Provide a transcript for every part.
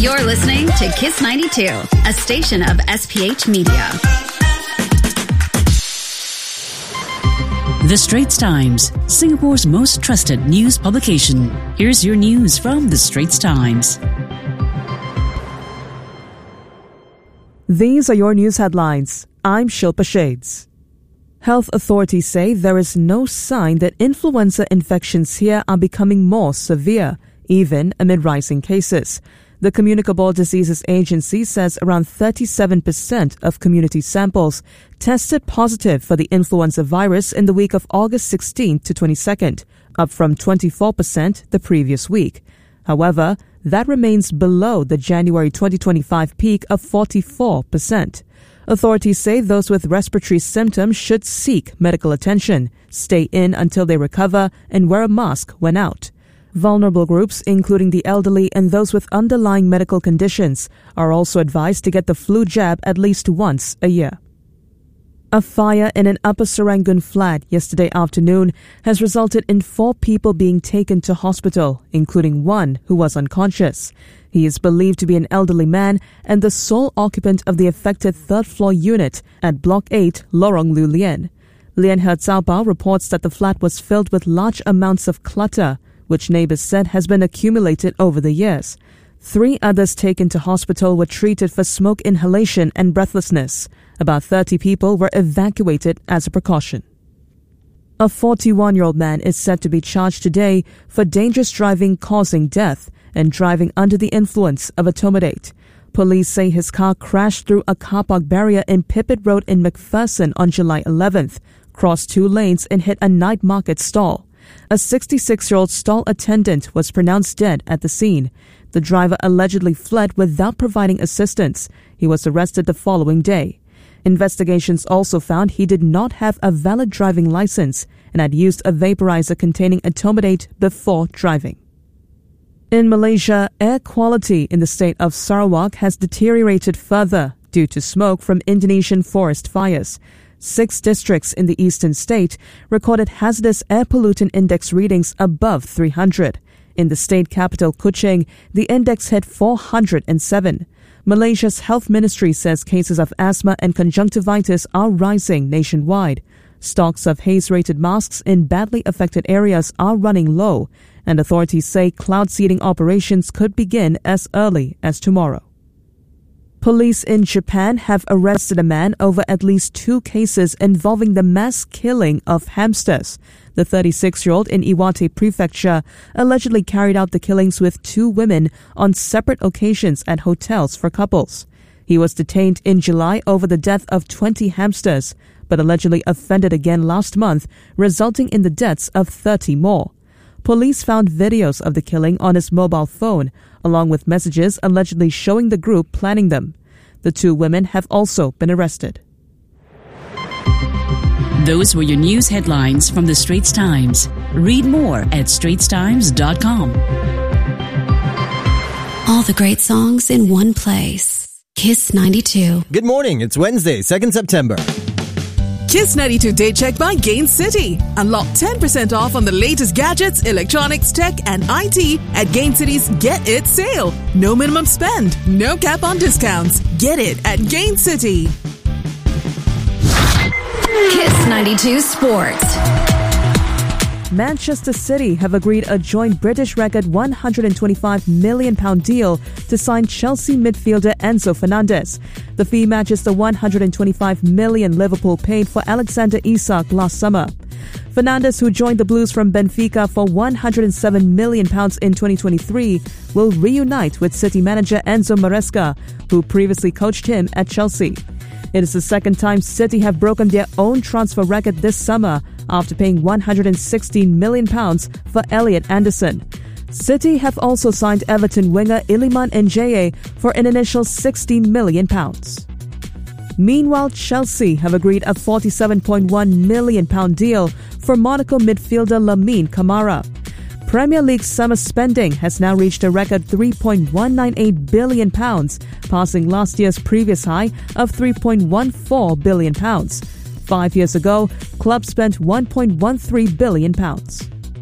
You're listening to Kiss 92, a station of SPH Media. The Straits Times, Singapore's most trusted news publication. Here's your news from The Straits Times. These are your news headlines. I'm Shilpa Shades. Health authorities say there is no sign that influenza infections here are becoming more severe, even amid rising cases. The Communicable Diseases Agency says around 37% of community samples tested positive for the influenza virus in the week of August 16th to 22nd, up from 24% the previous week. However, that remains below the January 2025 peak of 44%. Authorities say those with respiratory symptoms should seek medical attention, stay in until they recover, and wear a mask when out. Vulnerable groups, including the elderly and those with underlying medical conditions, are also advised to get the flu jab at least once a year. A fire in an Upper Serangoon flat yesterday afternoon has resulted in 4 people being taken to hospital, including one who was unconscious. He is believed to be an elderly man and the sole occupant of the affected third-floor unit at Block 8, Lorong Lew Lien. Lien He Zhao Bao reports that the flat was filled with large amounts of clutter, which neighbors said has been accumulated over the years. 3 others taken to hospital were treated for smoke inhalation and breathlessness. About 30 people were evacuated as a precaution. A 41-year-old man is said to be charged today for dangerous driving causing death and driving under the influence of a etomidate. Police say his car crashed through a car park barrier in Pipit Road in McPherson on July 11th, crossed 2 lanes and hit a night market stall. A 66-year-old stall attendant was pronounced dead at the scene. The driver allegedly fled without providing assistance. He was arrested the following day. Investigations also found he did not have a valid driving license and had used a vaporizer containing etomidate before driving. In Malaysia, air quality in the state of Sarawak has deteriorated further due to smoke from Indonesian forest fires. 6 districts in the eastern state recorded hazardous air pollutant index readings above 300. In the state capital Kuching, the index hit 407. Malaysia's health ministry says cases of asthma and conjunctivitis are rising nationwide. Stocks of haze-rated masks in badly affected areas are running low, and authorities say cloud seeding operations could begin as early as tomorrow. Police in Japan have arrested a man over at least 2 cases involving the mass killing of hamsters. The 36-year-old in Iwate Prefecture allegedly carried out the killings with 2 women on separate occasions at hotels for couples. He was detained in July over the death of 20 hamsters, but allegedly offended again last month, resulting in the deaths of 30 more. Police found videos of the killing on his mobile phone, along with messages allegedly showing the group planning them. The 2 women have also been arrested. Those were your news headlines from The Straits Times. Read more at straitstimes.com. All the great songs in one place. Kiss 92. Good morning. It's Wednesday, 2nd September. Kiss 92 Day Check by Gain City. Unlock 10% off on the latest gadgets, electronics, tech and IT at Gain City's Get It sale. No minimum spend, no cap on discounts. Get it at Gain City. Kiss 92 Sports. Manchester City have agreed a joint British record £125 million deal to sign Chelsea midfielder Enzo Fernandez. The fee matches the £125 million Liverpool paid for Alexander Isak last summer. Fernandez, who joined the Blues from Benfica for £107 million in 2023, will reunite with City manager Enzo Maresca, who previously coached him at Chelsea. It is the second time City have broken their own transfer record this summer after paying £116 million for Elliot Anderson. City have also signed Everton winger Iliman Ndiaye for an initial £60 million. Meanwhile, Chelsea have agreed a £47.1 million deal for Monaco midfielder Lamine Camara. Premier League summer spending has now reached a record £3.198 billion, passing last year's previous high of £3.14 billion. 5 years ago, clubs spent £1.13 billion.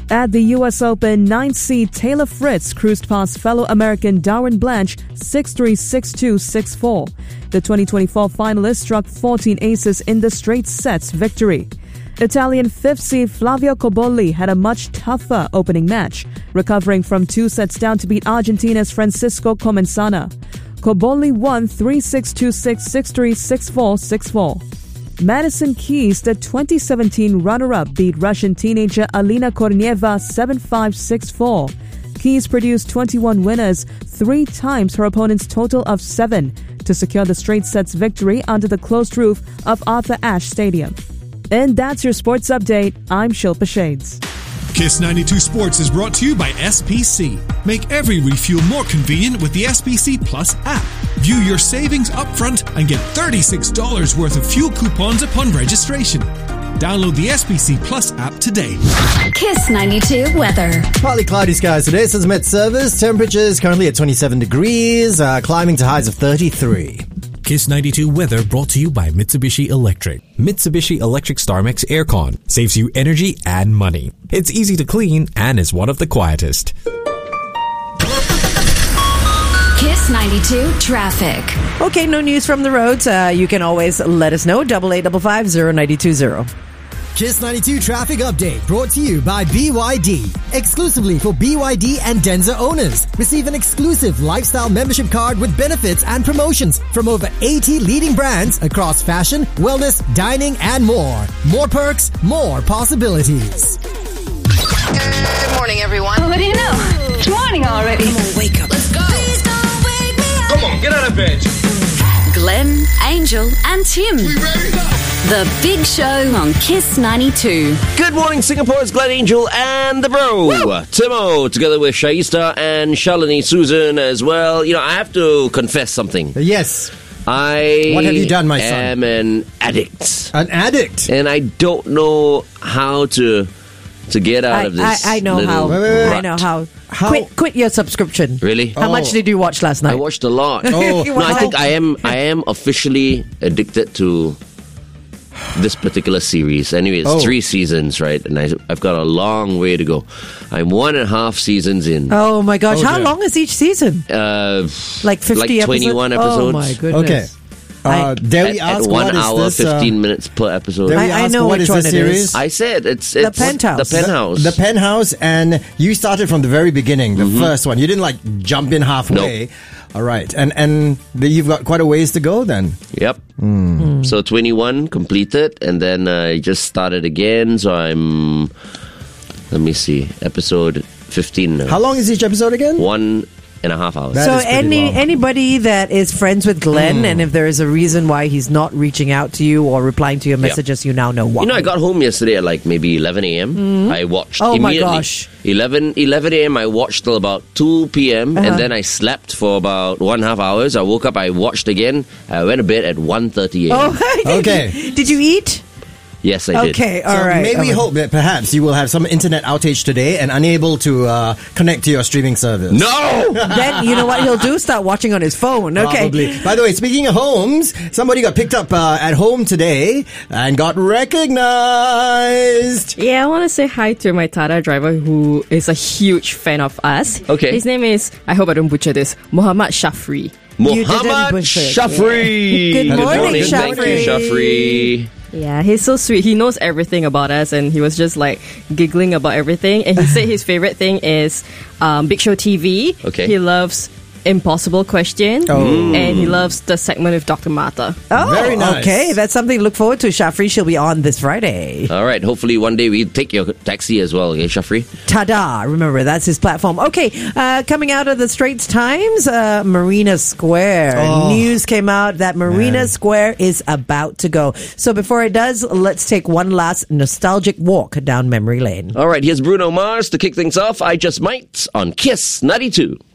At the U.S. Open, 9th seed Taylor Fritz cruised past fellow American Darwin Blanche 6-3, 6-2, 6-4. The 2024 finalist struck 14 aces in the straight sets victory. Italian 5th seed Flavio Cobolli had a much tougher opening match, recovering from 2 sets down to beat Argentina's Francisco Comensana. Cobolli won 3-6, 2-6, 6-3, 6-4, 6-4. Madison Keys, the 2017 runner-up, beat Russian teenager Alina Kornieva 7-5, 6-4. Keys produced 21 winners, 3 times her opponent's total of 7, to secure the straight sets victory under the closed roof of Arthur Ashe Stadium. And that's your sports update. I'm Shilpa Shades. Kiss 92 Sports is brought to you by SPC. Make every refuel more convenient with the SPC Plus app. View your savings upfront and get $36 worth of fuel coupons upon registration. Download the SPC Plus app today. Kiss 92 weather. Partly cloudy skies today, says Met Service. Temperatures currently at 27 degrees, climbing to highs of 33. Kiss 92 weather brought to you by Mitsubishi Electric. Mitsubishi Electric StarMax Aircon saves you energy and money. It's easy to clean and is one of the quietest. Kiss 92 traffic. Okay, no news from the roads. You can always let us know. 8855-0920. Kiss 92 traffic update brought to you by BYD. Exclusively for BYD and Denza owners. Receive an exclusive lifestyle membership card with benefits and promotions from over 80 leading brands across fashion, wellness, dining, and more. More perks, more possibilities. Good morning, everyone. What do you know? It's morning already. Come on, wake up. Let's go. Please don't wake me up. Come on, get out of bed. Glenn, Angel, and Tim. We ready? The Big Show on Kiss 92. Good morning, Singapore. It's Glenn Angel and the bro, Timo, together with Shaista and Shalini Susan as well. You know, I have to confess something. Yes. What have you done, my son? I am an addict. An addict? And I don't know how to get out of this. I know how. Rut. I know how. Quit your subscription. Really? How much did you watch last night? I watched a lot. Oh. No, I think I am officially addicted to this particular series. Anyway, it's 3 seasons, right? And I've got a long way to go. I'm 1.5 seasons in. Oh my gosh. How long is each season? Like 50 like 21 episodes. Oh my goodness. Okay. Dare we ask at 1 what hour, is this, 15 minutes per episode. I know what which is one this it series? is. I said it's The Penthouse. The Penthouse. The Penthouse, and you started from the very beginning, the first one. You didn't like jump in halfway. Nope. All right, and you've got quite a ways to go then. Yep. So 21 completed, and then I just started again. So I'm, let me see, episode 15 now. How long is each episode again? 1.5 hours. That So is pretty long. anybody that is friends with Glenn, and if there is a reason why he's not reaching out to you or replying to your messages, you now know why. You know, I got home yesterday at like maybe 11 a.m. I watched Oh my immediately. gosh. 11 a.m. I watched till about 2 p.m. and then I slept for about 1.5 hours. I woke up, I watched again. I went to bed at 1:30 a.m. Oh, Okay. Did you eat? Yes, I did. Okay, all So right. maybe we hope that perhaps you will have some internet outage today and unable to connect to your streaming service. No! Then you know what he'll do? Start watching on his phone. Okay. Probably. By the way, speaking of homes, somebody got picked up at home today and got recognized. Yeah, I want to say hi to my Tata driver who is a huge fan of us. Okay. His name is, I hope I don't butcher this, Muhammad Shafri. You didn't Muhammad butcher it. Shafri! Good morning, Thank you, Shafri. Yeah, he's so sweet. He knows everything about us and he was just like giggling about everything. And he said his favorite thing is Big Show TV. Okay. He loves Impossible Question. And he loves the segment with Dr. Martha. Oh, Very nice. okay. That's something to look forward to. Shafri, she'll be on this Friday. All right, hopefully one day we take your taxi as well, okay, Shafri? Ta-da. Remember, that's his platform. Okay, coming out of the Straits Times, Marina Square. News came out that Marina Square is about to go. So before it does, let's take one last nostalgic walk down memory lane. All right, here's Bruno Mars to kick things off. I Just Might on Kiss 92.